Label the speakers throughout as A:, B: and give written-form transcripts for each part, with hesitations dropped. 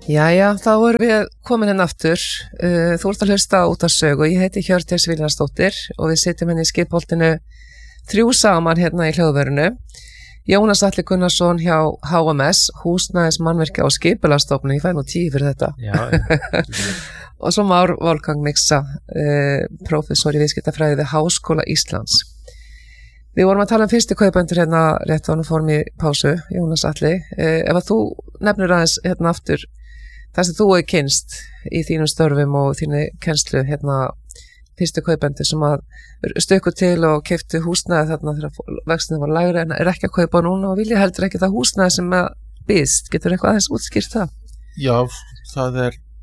A: Jæja, þá erum við komin henn aftur. Þú ert að hlusta út af sögu. Ég heiti Hjördís Viljarsdóttir og við sitjum henni í skipholtinu 3 saman hérna í hljóðverinu. Jónas Atli Gunnarsson hjá HMS, Húsnæðis mannvirkja og skipulagsstofnun, ég fæ nú 10 fyrir þetta.
B: Já.
A: Og svo Már Wolfgang Mixa, prófessor í viðskiptafræði við Háskóla Íslands. Við vorum að tala fyrstu kaupendur hérna rétt á hann fórum í pásu, Jónas Atli. Ef að þú nefnir aðeins hérna aftur það sem þú hefur kynst í þínum störfum og þínu kennslu hérna fyrstu kaupendur sem að stökku til og keyptu húsnæði þarna þegar vextinni var lægri en er ekki að kaupa núna og vilja heldur ekki það húsnæði sem að býðst. Getur eitthvað aðeins útskýrt það?
B: Já, það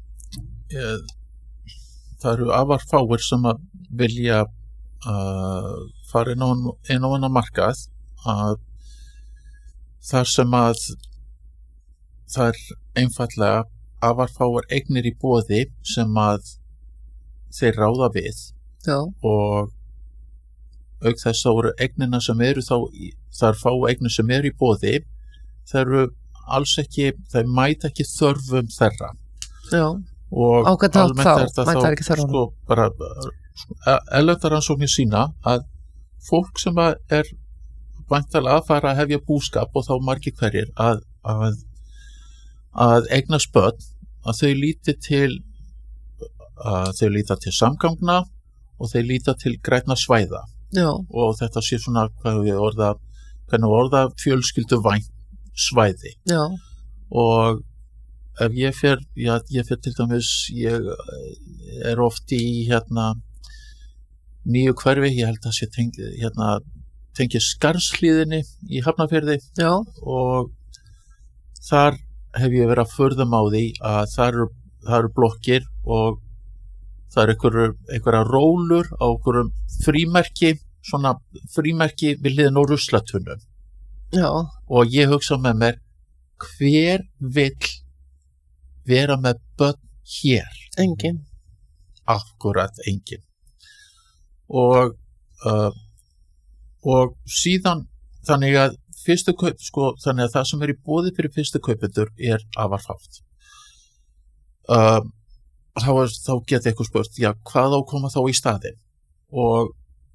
B: eru afar fáir sem að vilja fara inn á hana markað að þar sem að það er einfallega afar fáir eignir í boði sem að þeir ráða við.
A: Já.
B: Og auk þess þá eru eignina sem eru þar fá eignir sem eru í boði það eru alls ekki, það mæta ekki þörfum þeirra.
A: Já.
B: Og
A: almennt þá mæta ekki þörfum.
B: Sko bara erlendaransóknir sína að fólk sem er væntanlega að fara að hefja búskap og þá margir hverjir að eignast börn að þau líta til samgangna og þau líta til grænna svæða.
A: Já.
B: Og þetta sé svona hvernig orða fjölskylduvænt svæði.
A: Já.
B: Og ef ég fer til dæmis, ég er oft í nýju hverfi, ég held að sé tengi Skarðshlíðinni í Hafnarfirði. Já. Og þar hef ég verið að furða á því að það eru blokkir og það eru einhverja rólur á einhverjum frímerki, svona frímerki við hliðin á ruslatunum.
A: Já. Og
B: ég hugsa með mér, hver vill vera með börn hér?
A: Engin.
B: Akkurat engin. Og síðan þannig að fyrstu kaup, þannig að það sem er í boði fyrir fyrstu kaupendur er afar fátt. Þá geti eitthvað spurt, já, hvað á koma þá í staðinn? Og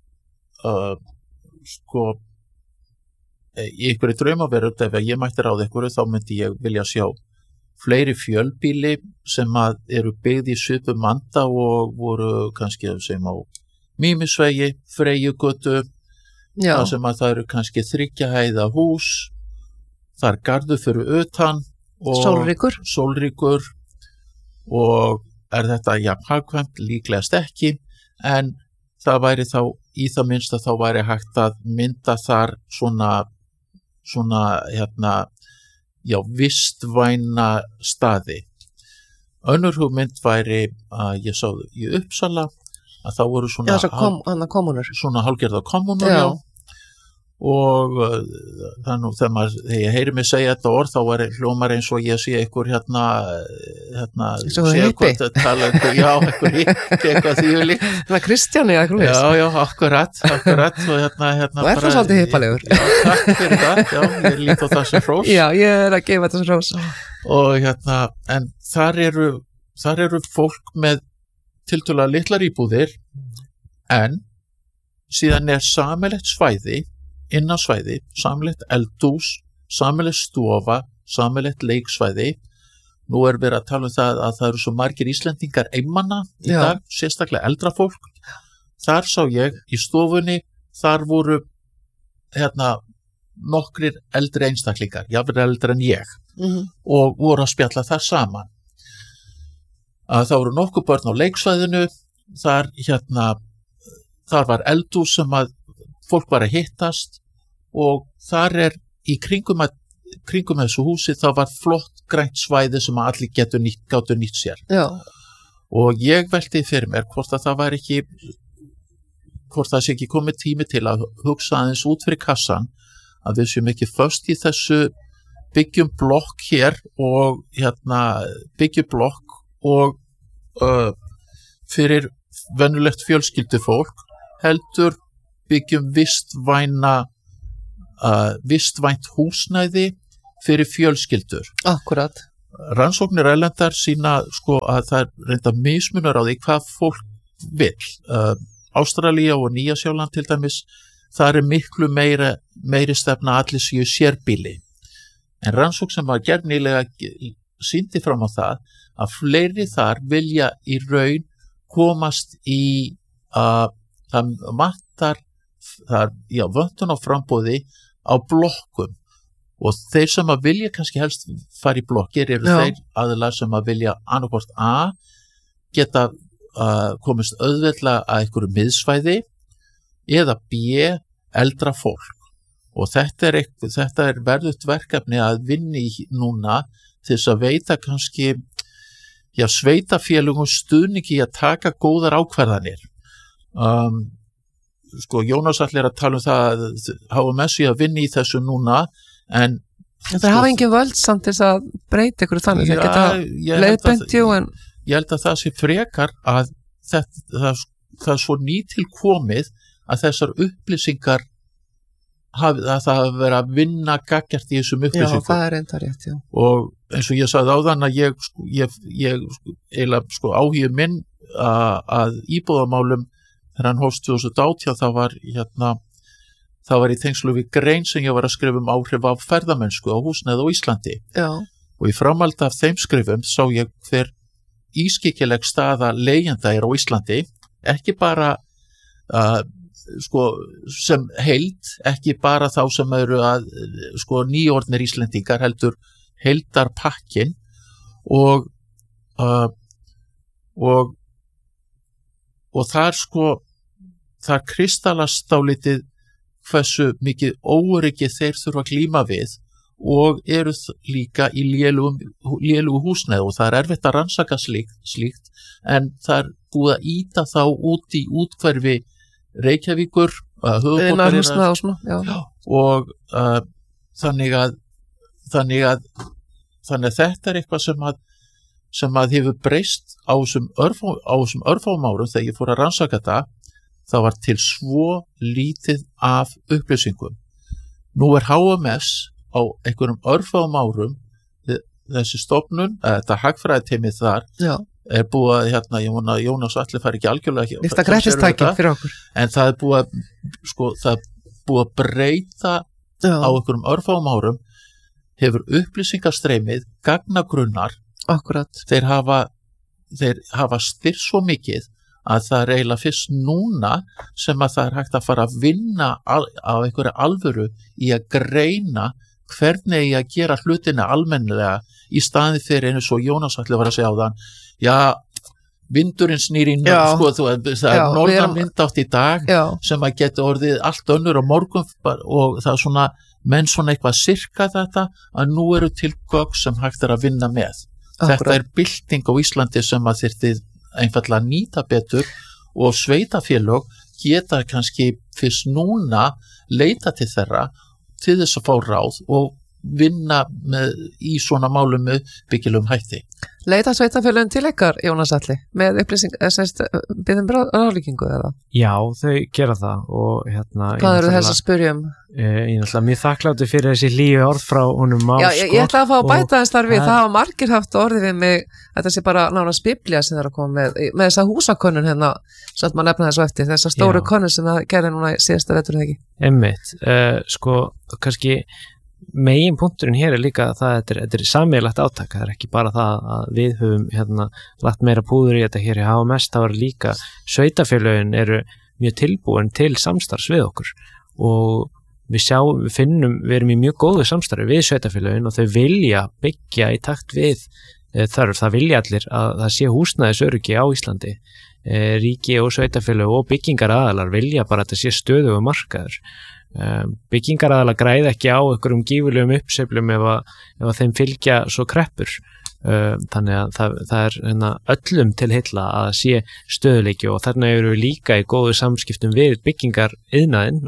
B: í einhverju draumaveröld, ef ég mætti ráða einhverju, þá myndi ég vilja sjá fleiri fjölbýli sem að eru byggð í svipum anda og voru kannski sem á Mýmisvegi, Freyjugötu. Já. Það sem að það eru kannski 3 hæða hús, það er garður fyrir utan og sólríkur og er þetta hagkvæmt, líklegast ekki, en það væri þá í það minnsta þá væri hægt að mynda þar svona vistvæna staði. Önnur hugmynd væri að ég sá í Uppsala að þá voru svona hálfgerða kommunur. Já. Og þegar ég heyri mig segja þetta orð þá hljómar eins og ég sé einhver
A: sé eitthvað
B: tala einhver eitthvað því líkt.
A: Það er Kristjáni eða eitthvað leys.
B: Já, akkurat. Og
A: og er það svolítið hippalegur.
B: Já, takk fyrir það. Já, ég lít á það sem hrós. Já,
A: ég er að gefa þetta sem hrós.
B: Og en þar eru fólk með tiltölulega litlar íbúðir en síðan er sameiginlegt svæði innansvæði, sameiginlegt eldhús, sameiginlegt stofa, sameiginlegt leiksvæði. Nú er verið að tala um það að það eru svo margir Íslendingar einmana í dag, sérstaklega eldra fólk. Þar sá ég í stofunni, þar voru nokkrir eldri einstaklingar, jafnvel eldri en ég, og voru að spjalla þar saman. Það voru nokkuð börn á leiksvæðinu, þar var eldhús sem að fólk var að hittast og þar í kringum þessu húsi þá var flott grænt svæði sem allir gátu nýtt sér. Já. Og ég velti fyrir mér hvort það sé ekki komið tími til að hugsa aðeins út fyrir kassan að við séum ekki föst í þessu byggjum blokk hér og byggjum blokk og fyrir venjulegt fjölskyldufólk heldur byggjum vistvænt húsnæði fyrir fjölskyldur.
A: Akkurat.
B: rannsóknir erlendar sína sko að það reynda mismunar á því hvað fólk vill. Ástralía og Nýja-Sjáland til dæmis, það miklu meiri stefna allir séu sérbýli. En rannsókn sem var gerð nýlega sýndi fram á það að fleiri þar vilja í raun komast í það vantar vöntun á framboði á blokkum og þeir sem að vilja kannski helst fara í blokkir eru þeir aðilar sem að vilja annarkvort A geta komist auðveldlega að einhverju miðsvæði eða B eldra fólk og þetta er verðugt verkefni að vinna í núna til þess að veita kannski sveitafélögum stuðningi að taka góðar ákvarðanir. Sko Jónas allir að tala það að HMS að vinna í þessu núna en
A: það hafa engin völd samt þess að breyta ykkur þannig það geta leiðbentjú en
B: ég held að það sé frekar að það er svo nýtilkomið að þessar upplýsingar það hafi verið að vinna gaggjart í þessum upplýsingum.
A: Já, það er enda rétt, já.
B: Og eins og ég sagði áðan að ég eiginlega sko áhugi minn að íbúðamálum þegar hann hófst 2018 það var í tengslu við grein sem ég var að skrifa áhrif af ferðamennsku á húsnæði á Íslandi.
A: Já.
B: Og í framhaldi af þeim skrifum sá ég hver ískyggileg staða leigjenda á Íslandi, ekki bara sko sem heild, ekki bara þá sem eru að sko nýorðnir Íslendingar heldur heildarpakkin og þar kristallast dálítið hversu mikið óöryggi þeir þurfa að glíma við og eru líka í lélugu húsnæði og það er erfitt að rannsaka slíkt en það er búið að ýta þá út í útkverfi Reykjavíkur og þannig að þetta er eitthvað sem að hefur breyst á þessum örfáum árum þegar ég fór að rannsaka það var til svo lítið af upplýsingum. Nú er HMS á einhverjum örfáum árum þessi stofnun, þetta hagfræðiteymið þar er búið að ég vona að Jónas allir fari ekki algjörlega
A: Þetta grættistæki fyrir okkur.
B: En það er búið að breyta á einhverjum örfáum árum hefur upplýsingastreymið gagnagrunnar.
A: Akkurat.
B: Þeir hafa styrkt svo mikið að það er eiginlega fyrst núna sem að það er hægt að fara að vinna á einhverju alvöru í að greina hvernig ég að gera hlutina almennilega í staði fyrir einu svo Jónas allir var að segja á þann vindurinn snýr í það er norðan vindátt í dag sem að geta orðið allt önnur á morgun og það er svona menn svona eitthvað sirka þetta að nú eru til gögn sem hægt er að vinna með. Akkurat. Þetta er bylting á Íslandi sem að þyrfti einfallega nýta betur og sveitafélög geta kannski fyrst núna leita til þeirra til þess að fá ráð og vinna í svona málum með byggilegum hætti.
A: Leita sveitafélögin til ykkar, Jónas Atli, með byggðum ráðlíkingu eða?
C: Já, þau gera það og
A: hvað eru þess að spyrja um?
C: Ég náttúrulega mjög þakklátur fyrir þessi lífi orð frá honum
A: Já, ég ætla að fá að bæta þess þar við, það hafa margir haft orðið við mig, þetta sé bara nánast biblía sem það er að koma með þessa húsakönnun hérna, svo að maður nefna þessu eftir, þessa stóru könnun sem það gerði núna síðasta vetur eða ekki.
C: Einmitt, kannski megin punkturinn hér er líka að þetta er sameiginlegt átak, það er ekki bara það að við höfum lagt meira púður í þetta hér í HMS, það var líka sveitafélögin eru mjög tilbúin til samstarfs við okkur og við erum í mjög góðu samstarfi við sveitafélögin og þau vilja byggja í takt við þörf, það vilja allir að það sé húsnæðisöryggi á Íslandi, ríki og sveitafélög og byggingaraðalar vilja bara að þetta sé stöðugur markaður. Byggingaraðalar græða ekki á einhverjum gífurlegum uppsveiflum ef þeim fylgja svo kreppur, þannig að það er öllum til heilla að sé stöðuleiki og þarna eru við líka í góðu samskiptum við byggingariðnaðinn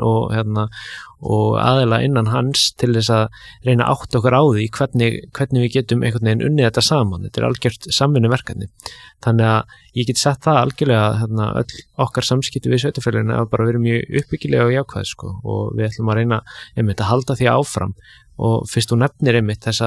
C: og aðila innan hans til þess að reyna að átta okkur á því hvernig við getum einhvern veginn unnið þetta saman. Þetta er algjört samvinnuverkefni. Þannig að ég get sett það algjörlega öll okkar samskipti við sveitafélögin að bara vera mjög uppbyggilega og jákvæð og við ætlum að reyna að halda því áfram og fyrst þú nefnir þessa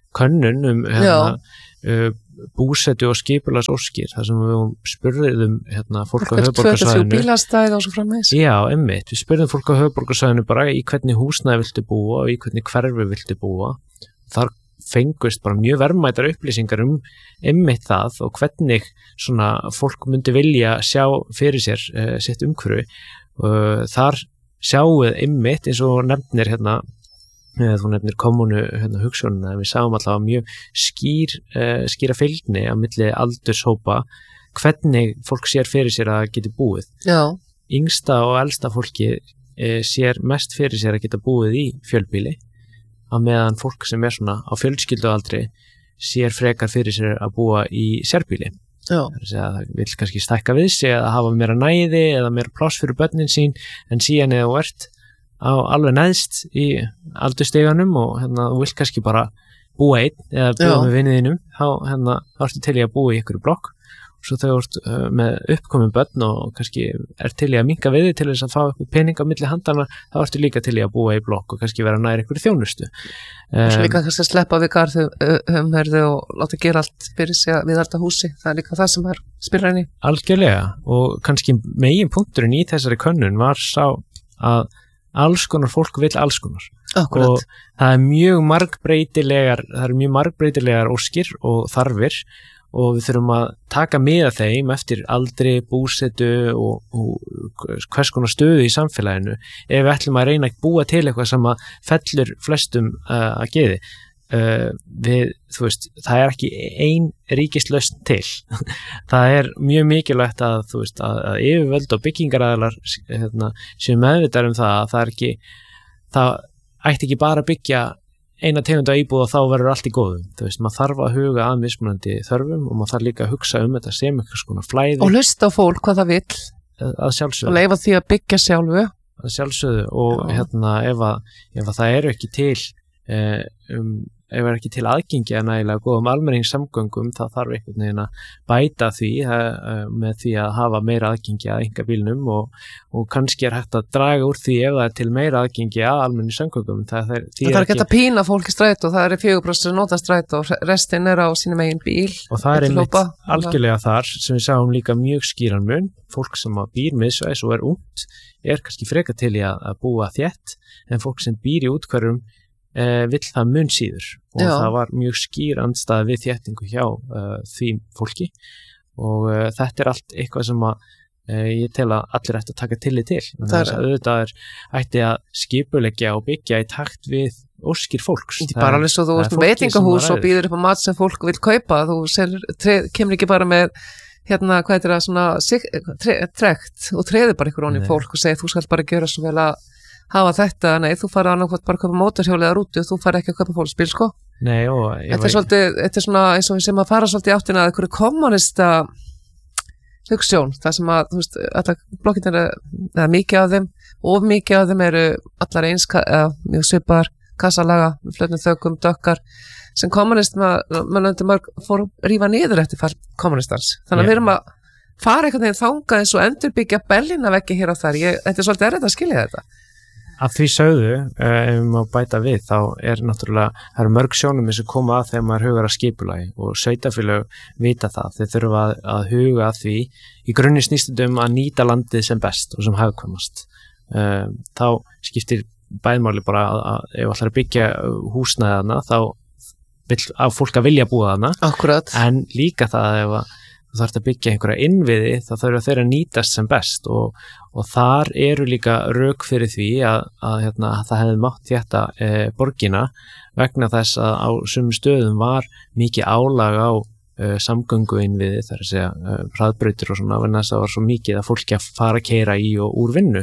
C: könnun búsetu og skipulagsóskir þar sem við spurðum fólk á höfuðborgarsvæðinu
A: bílastæði og svo framvegis.
C: Já, einmitt, við spurðum fólk á höfuðborgarsvæðinu bara í hvernig húsnæði viltu búa og í hvernig hverfi viltu búa. Þar fengust bara mjög verðmætar upplýsingar einmitt það og hvernig svona fólk myndi vilja sjá fyrir sér sitt umhverfi. Þar sjáum við einmitt eins og nefnir þú nefnir kommunu hugsjónina, við sáum allavega mjög skýra fylgni á milli aldurshópa hvernig fólk sér fyrir sér að geti búið.
A: Já.
C: Yngsta og elsta fólki sér mest fyrir sér að geta búið í fjölbýli á meðan fólk sem svona á fjölskyldualdri sér frekar fyrir sér að búa í sérbýli.
A: Já.
C: Það vil kannski stækka við sig eða hafa meira næði eða meira pláss fyrir börnin sín en síðan eða þú ert á alveg neðst í aldursteganum og þú vilt kannski bara búa einn eða búa með viniðinum þá ertu til í að búa í einhverju blokk og svo þegar þú ert með uppkomin börn og kannski til í að minnka við þig til þess að fá eitthvað pening á milli handana þá ertu líka til í að búa í blokk og kannski vera nær einhverju þjónustu.
A: Og svo líka kannski að sleppa við garðumherðu og láta gera allt fyrir sig að viðhalda húsi, það er líka það sem spilar inn í.
C: Algjörlega og kannski megin punkturinn í þessari könnun var sá að alls konar fólk vill alls konar.
A: Akkurat.
C: Og það er mjög margbreytilegar óskir og þarfir og við þurfum að taka mið af þeim eftir aldri, búsetu og hvers konar stöðu í samfélaginu ef við ætlum að reyna að búa til eitthvað sem að fellur flestum að geði. Það er ekki ein ríkislausn til. Það er mjög mikilvægt að yfirvöld og byggingaraðilar séu meðvitaðir það það ætti ekki bara að byggja eina tegunda íbúð og þá verður allt í góðum. Maður þarf að huga að mismunandi þörfum og maður þarf líka að hugsa þetta sem eitthvað svona flæði. Og
A: hlusta á fólk hvað það vill.
C: Að sjálfsögðu.
A: Og leyfa því að byggja sjálfu.
C: Að sjálfsögðu og ef það eru ekki til ef er ekki til aðgengi að nægilega góðum almenningssamgöngum þá þarf einhvern veginn að bæta því með því að hafa meira aðgengi að einkabílnum og kannski hægt að draga úr því ef það er til meira aðgengi að almenningssamgöngum. Það er
A: ekki að pína fólk í strætó, það er 4% sem nota strætó og restin á sínum eigin bíl.
C: Og það er einmitt algjörlega þar sem við sáum líka mjög skýran mun. Fólk sem býr miðsvæðis og er ungt er kannski frekar til í að búa þétt en fólk sem býr í úthverfum vill það mun síður og það var mjög skýr andstæða við þéttingu hjá því fólki og þetta er allt eitthvað sem ég tel að allir ætti að taka tillit til. Auðvitað ætti að skipuleggja og byggja í takt við óskir fólks.
A: Bara alveg svo þú ert með veitingahús og býður upp á mat sem fólk vil kaupa, þú kemur ekki bara með hvað heitir það svona trekt og treður bara ykkur onni fólk og segir þú skal bara gera svo vel að hafa þetta, nei, þú farið annarkvæmt bara að kaupa mótorhjóli eða rútu og þú farið ekki að kaupa fólksbíl, sko.
C: Nei,
A: þetta er svona eins og við sem að fara svolítið í áttina að einhverju kommunista hugsjón, það sem að, þú veist, allar blokkinir eða mikið af þeim, of mikið af þeim eru allar eins, mjög svipaðar, kassalaga, flötnum þökum, dökkar, sem kommunistamönnandi mörg fór að rífa niður eftir fall kommunistans. Þannig að við erum að fara einhvern veginn þangað eins og endurbyggja Berlínaveggi hér á þar. Þetta er svolítið erfitt að skilja þetta.
C: Að því sögðu, ef maður bæta við, þá er náttúrulega, það eru mörg sjónarmið sem koma að þegar maður hugar að skipulagi og sveitarfélög vita það. Þeir þurfa að huga að því í grunni snýstundum að nýta landið sem best og sem hagkvæmast. Þá skiptir bæðmáli bara að ef allar byggja húsnæðana þá vill að fólk að vilja búa þarna.
A: Akkurat.
C: En líka það ef þú þarft að byggja einhverja innviði þá þurfa þeir að nýtast sem best og þar eru líka rök fyrir því að það hefði mátt þetta borgina vegna þess að á sumum stöðum var mikið álag á samgöngu innviði, þar að segja hraðbrautir og svona, vegna þess að það var svo mikið að fólki að fara að keyra í og úr vinnu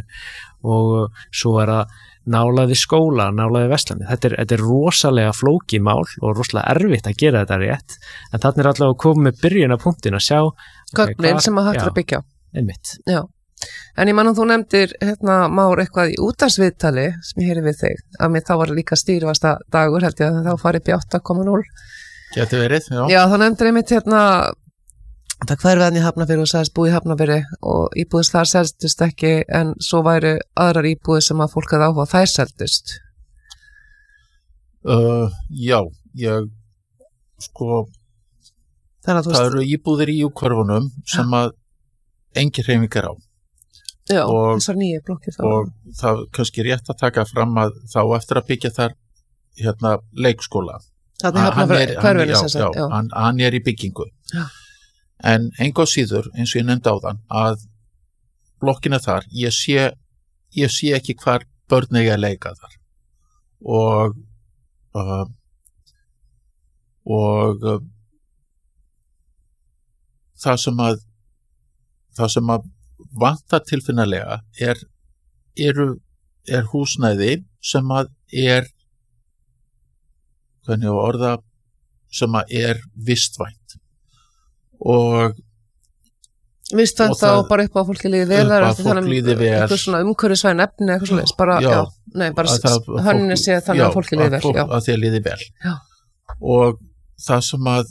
C: og svo er að nálaði skóla, nálaði verslanir. Þetta er rosalega flókið mál og rosalega erfitt að gera þetta rétt, en þarna er allavega að koma með byrjunarpunktin að sjá
A: gögnin sem að hægt er að byggja.
C: Einmitt.
A: Já. En ég man að þú nefndir Már eitthvað í útvarpsviðtali sem ég heyri við þig, að mér þá var líka stýrivasta dagur, held ég að þá farið upp í 8,0.
B: Gæti verið, já.
A: Já, þá nefndir ég mitt það hverfiðan í Hafnarfirði og sagðist búið í Hafnarfirði og íbúðis þar seldust ekki en svo væri aðrar íbúðir sem að fólk hefði áhuga þær seldust.
B: Já, ég sko,
A: Þannig að
B: það eru íbúðir í útkörfunum sem að engin hreyfingar á.
A: já,
B: og-
A: þessar nýju blokkir þá.
B: Og það er kannski rétt að taka fram að þá eftir að byggja þar leikskóla.
A: Þannig hafna hverfinu sem sagt, já.
B: Hann er í byggingu.
A: Já.
B: En engu síður, eins og ég nefndi áðan, að blokkina þar, ég sé ekki hvar börn eiga að leika þar. Og það sem að vantar tilfinnilega er húsnæði sem að hvernig á orða, sem að vistvænt. Og
A: Vistvænt
B: og það-
A: þá bara upp á fólki líði vel,
B: Upp
A: það er
B: að
A: eftir
B: fólk líði vel.
A: eitthvað svona umhverfisvæn efni, eitthvað svoleiðis, bara,
B: Já.
A: bara
B: að það-
A: hönni sé þannig að fólki líði vel, já.
B: að því að líði vel.
A: Já.
B: Og það sem að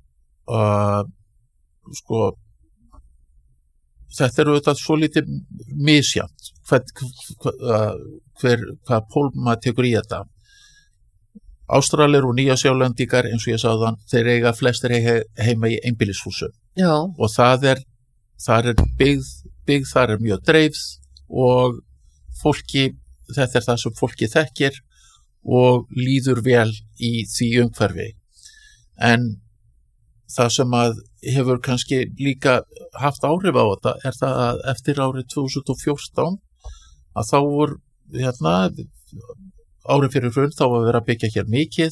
B: sko, þetta eru auðvitað svo lítið misjafnt hvað pól maður tekur í þetta. Ástralir og Nýja-Sjálendingar, eins og ég sagði þann, þeir eiga flestir heima í einbýlishúsum.
A: Já,
B: Og þar er byggð þar er mjög dreifð og þetta er það sem fólki þekkir og líður vel í því umhverfi. En það sem að hefur kannski líka haft áhrif á þetta er það að eftir árið 2014 að þá voru árið fyrir hrun þá var verið að byggja hér mikið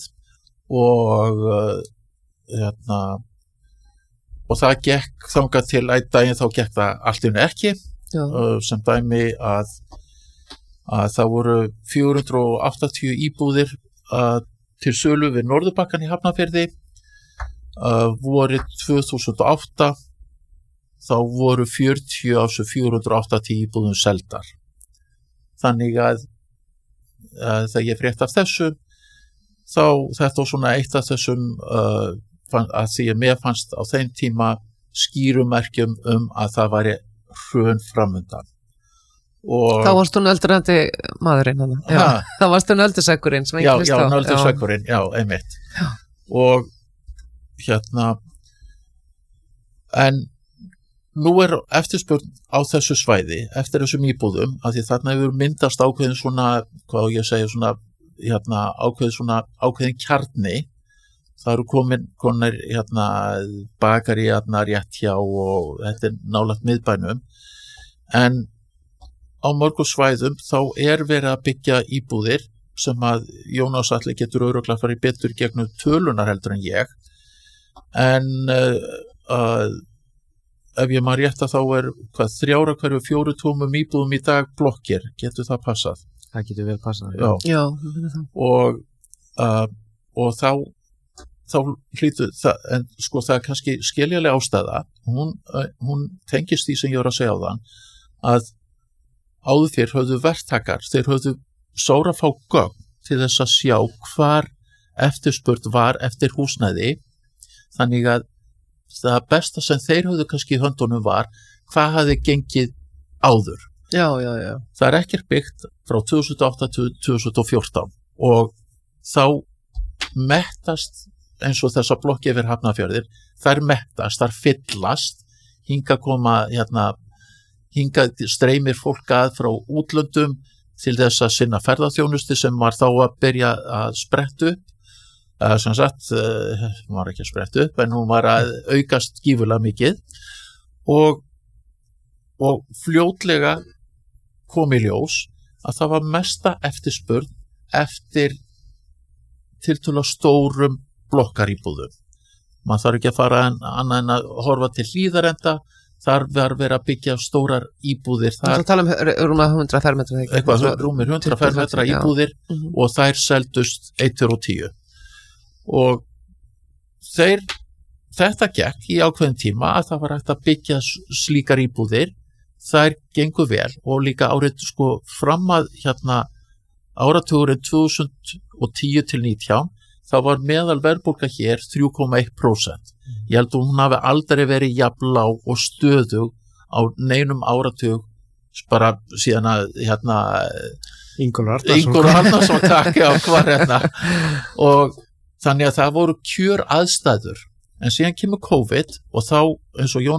B: og það gekk þangað til einn daginn þá gekk það allt einu ekki.
A: já,
B: Sem dæmi að það voru 480 íbúðir til sölu við Norðurbakkann í Hafnarfirði. Vorið 2008 þá voru 40 af þessu 480 íbúðum seldar. Þannig að þegar ég frétt af þessu þá þetta var svona eitt af þessum að því að mér fannst á þeim tíma skýrumerkjum að það væri hrun framundan. Og
A: þá varst hún öldurandi maðurinn hann, já, þá varst hún öldursekkurinn sem
B: já,
A: enginn hlusta á.
B: nöldursekkurinn, já, einmitt.
A: Já.
B: Og en nú eftirspurn á þessu svæði eftir þessum íbúðum, af því þarna hefur myndast ákveðin svona, hvað ég segja, svona ákveðin kjarni. Það eru konir bakari rétt hjá og þetta er nálægt miðbænum. En á mörgum svæðum þá verið að byggja íbúðir sem að Jónas Atli getur örugglega farið betur gegnum tölunar heldur en ég. En ef ég maður rétt að þá 3 af hverju 4 tómum íbúðum í dag blokkir, getur það passað?
C: Það getur vel passað.
B: Já.
A: Já,
B: og þá hlýtur það, en sko það er kannski skiljaleg ástæða, hún tengist því sem ég var að segja á þann, að áður fyrr höfðu verktakar, þeir höfðu sára fá gögn til þess að sjá hvar eftirspurn var eftir húsnæði. Þannig að það besta sem þeir höfðu kannski í höndunum var hvað hafði gengið áður.
A: já.
B: Það er ekkert byggt frá 2008 til 2014 og þá mettast eins og þessa blokki yfir Hafnarfjörðir, þær mettast, þær fyllast, hingað streymir fólk að frá útlöndum til þess að sinna ferðaþjónustu sem var þá að byrja að spretta upp. Sem sagt, hún var ekki að spretta upp en hún var að aukast gífurlega mikið og fljótlega kom í ljós að það var mesta eftirspurn eftir tiltölulega stórum blokkaríbúðum. Man þarf ekki að fara annað en að horfa til Hlíðarenda, þar var verið að byggja stórar íbúðir þar.
A: Það tala rúmlega 100 fermetra.
B: Eitthvað rúmir 100 fermetra íbúðir og þær seldust 1 og 10. Og þetta gekk í ákveðin tíma að það var hægt að byggja slíkar íbúðir, þær gengu vel og líka árið fram að áratugurinn 2010 til 19 þá var meðal verðbólga hér 3,1%. Ég held að hún hafi aldrei verið jafn lág og stöðug á neinum áratug bara síðan að
C: Ingólfur Arnarsson
B: takk á hvar og þannig að það voru kjör aðstæður en síðan kemur COVID og þá eins og Jón